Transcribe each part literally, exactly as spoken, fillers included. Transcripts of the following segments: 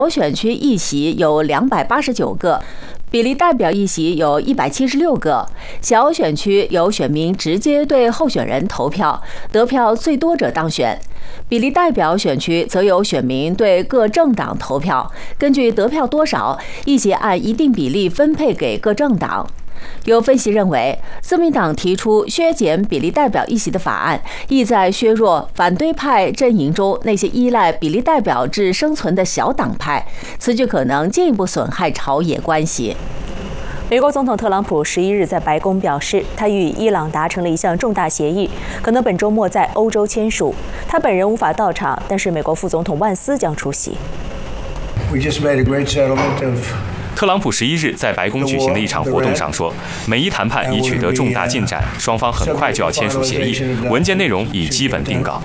小选区议席有两百八十九个，比例代表议席有一百七十六个。小选区由选民直接对候选人投票，得票最多者当选。比例代表选区则由选民对各政党投票，根据得票多少，议席按一定比例分配给各政党。有分析认为，自民党提出削减比例代表议席的法案，意在削弱反对派阵营中那些依赖比例代表制生存的小党派，此举可能进一步损害朝野关系。 美国总统特朗普十一日在白宫表示，他与伊朗达成了一项重大协议，可能本周末在欧洲签署。他本人无法到场，但是美国副总统万斯将出席。 We just made a great settlement of 特朗普十一日在白宫举行的一场活动上说，美伊谈判已取得重大进展，双方很快就要签署协议，文件内容已基本定稿。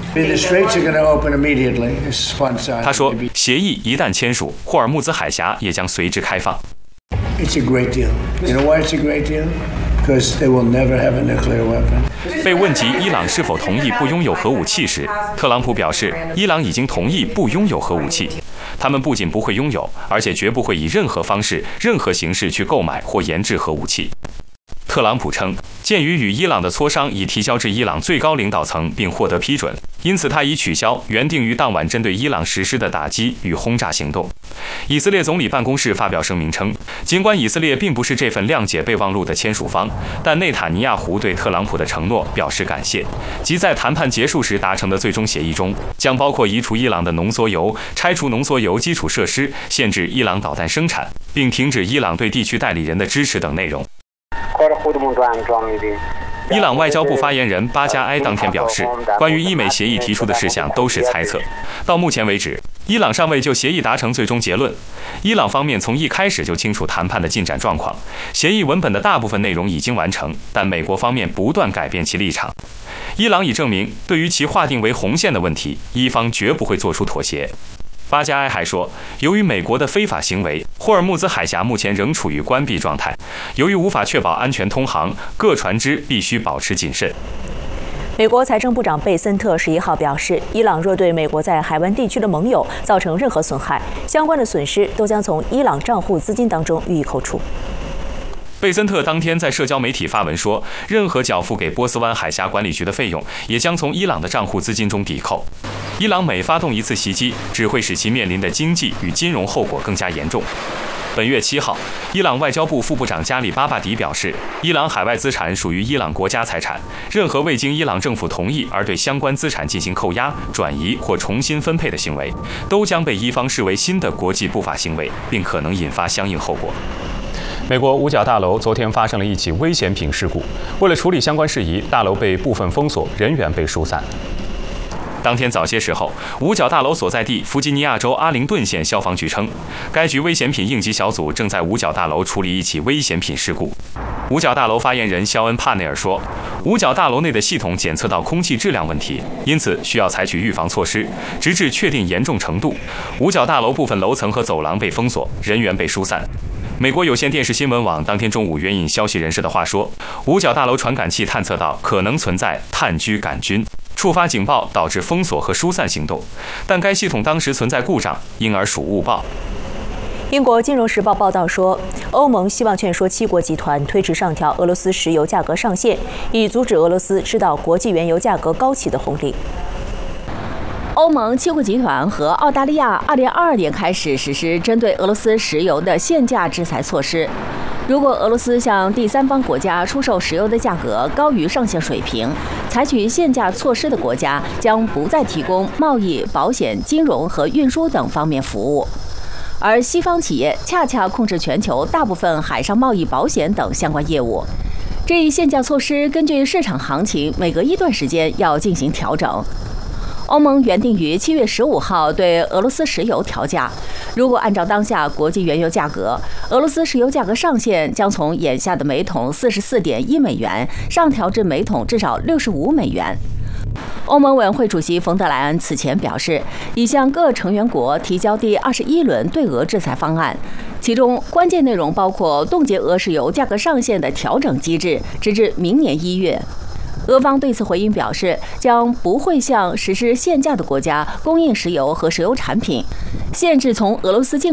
他说，协议一旦签署，霍尔木兹海峡也将随之开放。 It's a great deal. You know why it's a great deal? Because they will never have a nuclear weapon. 被问及伊朗是否同意不拥有核武器时，特朗普表示，伊朗已经同意不拥有核武器。他们不仅不会拥有，而且绝不会以任何方式、任何形式去购买或研制核武器。特朗普称，鉴于与伊朗的磋商已提交至伊朗最高领导层并获得批准，因此他已取消原定于当晚针对伊朗实施的打击与轰炸行动。以色列总理办公室发表声明称，尽管以色列并不是这份谅解备忘录的签署方，但内塔尼亚胡对特朗普的承诺表示感谢，即在谈判结束时达成的最终协议中，将包括移除伊朗的浓缩铀、拆除浓缩铀基础设施、限制伊朗导弹生产，并停止伊朗对地区代理人的支持等内容。伊朗外交部发言人巴加埃当天表示，关于伊美协议提出的事项都是猜测，到目前为止，伊朗尚未就协议达成最终结论。伊朗方面从一开始就清楚谈判的进展状况，协议文本的大部分内容已经完成，但美国方面不断改变其立场。伊朗已证明，对于其划定为红线的问题，伊方绝不会做出妥协。巴加埃还说，由于美国的非法行为，霍尔木兹海峡目前仍处于关闭状态。由于无法确保安全通航，各船只必须保持谨慎。 美国财政部长贝森特十一号表示，伊朗若对美国在海湾地区的盟友造成任何损害，相关的损失都将从伊朗账户资金当中予以扣除。 贝森特当天在社交媒体发文说，任何缴付给波斯湾海峡管理局的费用也将从伊朗的账户资金中抵扣。伊朗每发动一次袭击，只会使其面临的经济与金融后果更加严重。本月七号，伊朗外交部副部长加里巴巴迪表示，伊朗海外资产属于伊朗国家财产，任何未经伊朗政府同意而对相关资产进行扣押、转移或重新分配的行为，都将被伊方视为新的国际不法行为，并可能引发相应后果。 美国五角大楼昨天发生了一起危险品事故，为了处理相关事宜，大楼被部分封锁，人员被疏散。 当天早些时候，五角大楼所在地弗吉尼亚州阿灵顿县消防局称，该局危险品应急小组正在五角大楼处理一起危险品事故。五角大楼发言人肖恩·帕内尔说，五角大楼内的系统检测到空气质量问题，因此需要采取预防措施，直至确定严重程度。五角大楼部分楼层和走廊被封锁，人员被疏散。美国有线电视新闻网当天中午援引消息人士的话说，五角大楼传感器探测到可能存在炭疽杆菌，触发警报导致封锁和疏散行动，但该系统当时存在故障，因而属误报。 英国金融时报报道说，欧盟希望劝说七国集团推迟上调俄罗斯石油价格上限，以阻止俄罗斯吃到国际原油价格高企的红利。 欧盟七国集团和澳大利亚二零二二年开始实施针对俄罗斯石油的限价制裁措施。如果俄罗斯向第三方国家出售石油的价格高于上限水平，采取限价措施的国家将不再提供贸易、保险、金融和运输等方面服务。而西方企业恰恰控制全球大部分海上贸易、保险等相关业务。这一限价措施根据市场行情，每隔一段时间要进行调整。欧盟原定于七月十五号对俄罗斯石油调价，如果按照当下国际原油价格，俄罗斯石油价格上限将从眼下的每桶四十四点一美元上调至每桶至少六十五美元。欧盟委员会主席冯德莱恩此前表示，已向各成员国提交第二十一轮对俄制裁方案，其中关键内容包括冻结俄石油价格上限的调整机制，直至明年一月。俄方对此回应表示，将不会向实施限价的国家供应石油和石油产品，限制从俄罗斯进